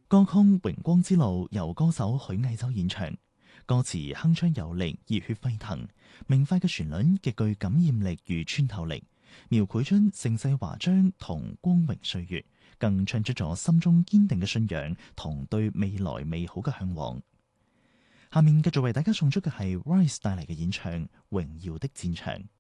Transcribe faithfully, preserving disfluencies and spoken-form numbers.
歌曲《榮光之路》由歌手許藝洲演唱，歌詞鏗鏘有力、熱血沸騰，明快嘅旋律極具感染力與穿透力，描繪出盛世華章同光榮歲月，更唱出咗心中堅定嘅信仰同對未來美好嘅向往。下面繼續為大家送出嘅係 Rise 帶嚟嘅演唱《榮耀的戰場》。